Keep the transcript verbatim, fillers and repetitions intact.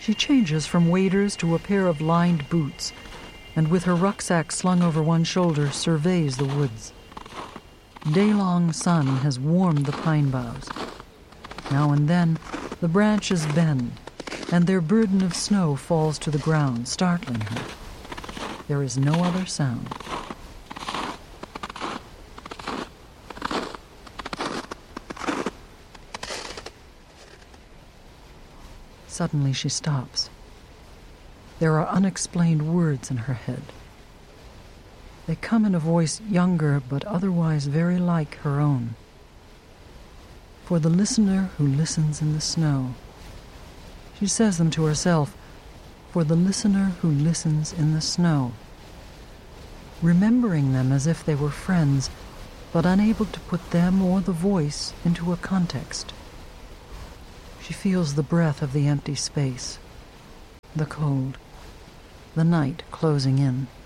She changes from waders to a pair of lined boots, and with her rucksack slung over one shoulder, surveys the woods. Day-long sun has warmed the pine boughs. Now and then, the branches bend, and their burden of snow falls to the ground, startling her. There is no other sound. Suddenly she stops. There are unexplained words in her head. They come in a voice younger but otherwise very like her own. For the listener who listens in the snow. She says them to herself, for the listener who listens in the snow, remembering them as if they were friends, but unable to put them or the voice into a context. She feels the breath of the empty space, the cold, the night closing in.